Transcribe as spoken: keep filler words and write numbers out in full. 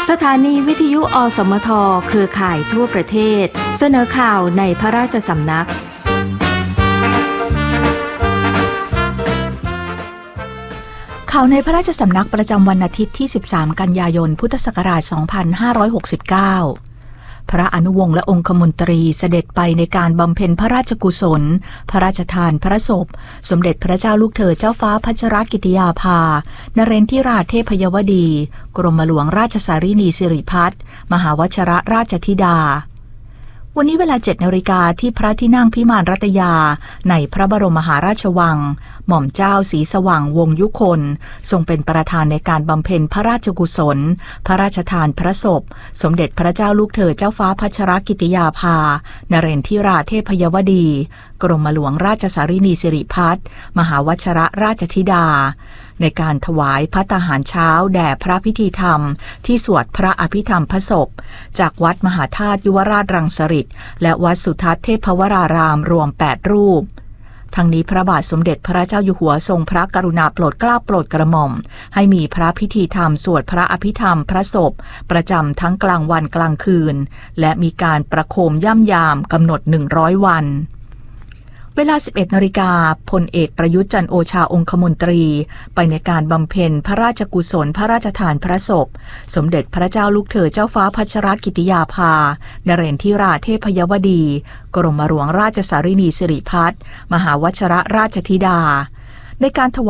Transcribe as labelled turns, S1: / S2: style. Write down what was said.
S1: สถานีวิทยุอสมทเครือข่ายทั่วประเทศเสนอข่าวในพระราชสำนัก
S2: ข่าวในพระราชสำนักประจำวันอาทิตย์ที่สิบสามกันยายนพุทธศักราชสองพันห้าร้อยหกสิบเก้าพระอนุวงศ์และองคมนตรีเสด็จไปในการบำเพ็ญพระราชกุศลพระราชทานพระศพสมเด็จพระเจ้าลูกเธอเจ้าฟ้าพัชรกิติยาภานเรนทิราชเทพยวดีกรมหลวงราชสารินีสิริพัฒน์มหาวชิรราชธิดาวันนี้เวลาเจ็ดนาฬิกาที่พระที่นั่งพิมานรัตยาในพระบรมมหาราชวังหม่อมเจ้าศรีสว่างวงศ์ยุคลทรงเป็นประธานในการบำเพ็ญพระราชกุศลพระราชทานพระศพสมเด็จพระเจ้าลูกเธอเจ้าฟ้าพัชรกิติยาภานเรนทิราชเทพยวดีกรมหลวงราชสารินีสิริพัฒน์มหาวชิรราชธิดาในการถวายภัตตาหารเช้าแด่พระพิธีธรรมที่สวดพระอภิธรรมพระศพจากวัดมหาธาตุยุวราชรังสฤษฎ์และวัดสุทัศน์เทพวรารามรวมแปดรูปทั้งนี้พระบาทสมเด็จพระเจ้าอยู่หัวทรงพระกรุณาโปรดเกล้าโปรดกระหม่อมให้มีพระพิธีธรรมสวดพระอภิธรรมพระศพประจำทั้งกลางวันกลางคืนและมีการประโคมย่ำยามกำหนดหนึ่งร้อยวันเวลา สิบเอ็ดนาฬิกาพลเอกประยุทธ์จันทร์โอชาองคมนตรีไปในการบำเพ็ญพระราชกุศลพระราชทานพระศพสมเด็จพระเจ้าลูกเธอเจ้าฟ้าพัชรกิติยาภานเรนทิราชเทพยวดีกรมหลวงราชสารินีสิริพัฒน์มหาวชิรราชธิดาในการถวาย